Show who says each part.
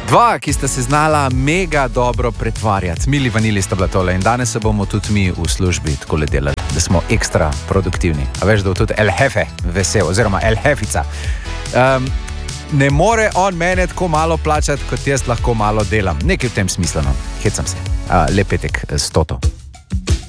Speaker 1: Dva, ki sta se znala mega dobro pretvarjati. Mili vanili sta bila tole in danes se bomo tudi mi v službi takole delali, da smo ekstra produktivni. A veš, da bo tudi El Jefe vesel, oziroma El Jefica. Ne more on mene tako malo plačati, kot jaz lahko malo delam. Nekaj v tem smislu, no. Hecam se. Lep petek s Toto.